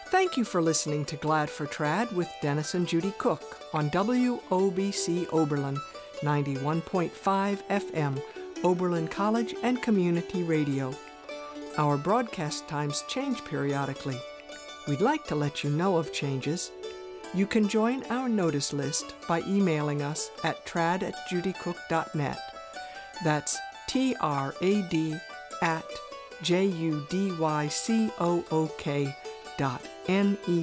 Thank you for listening to Glad for Trad with Dennis and Judy Cook on WOBC Oberlin 91.5 FM, Oberlin College and Community Radio. Our broadcast times change periodically. We'd like to let you know of changes. You can join our notice list by emailing us at trad@judycook.net. That's TRAD@JUDYCOOK.net.